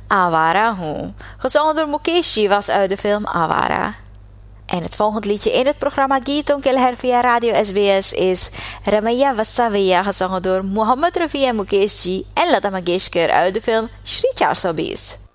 Awara Hu. Gezongen door Mukesh was uit de film Awara. En het volgende liedje in het programma Geeton Kelher via Radio SBS is Ramaya Vasaveya, gezongen door Mohammed Rafi en Mukesh en Lata Mangeshkar uit de film Shri Char Sobis.